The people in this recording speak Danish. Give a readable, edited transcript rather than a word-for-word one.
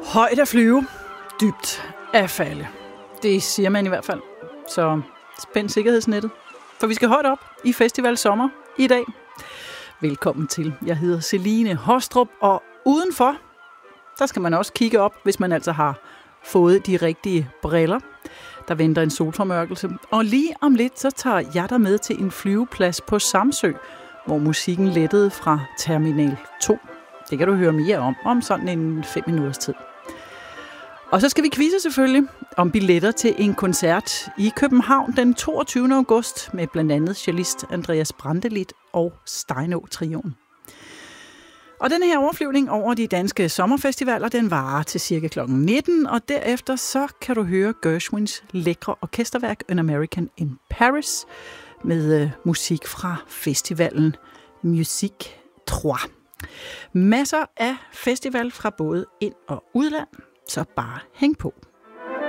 Højt at flyve, dybt at falde. Det siger man i hvert fald. Så spænd sikkerhedsnettet. For vi skal højt op i Festival Sommer i dag. Velkommen til. Jeg hedder Celine Hostrup, og udenfor, der skal man også kigge op, hvis man altså har fået de rigtige briller. Der venter en solformørkelse. Og lige om lidt, så tager jeg dig med til en flyveplads på Samsø, hvor musikken lettede fra Terminal 2. Det kan du høre mere om sådan en 5 minutters tid. Og så skal vi quizze selvfølgelig om billetter til en koncert i København den 22. august med blandt andet cellist Andreas Brantelid og Steinaa-trioen. Og den her overflyvning over de danske sommerfestivaler, den varer til cirka kl. 19, og derefter så kan du høre Gershwins lækre orkesterværk An American in Paris med musik fra festivalen Musique 3. Masser af festival fra både ind- og udland, så bare hæng på.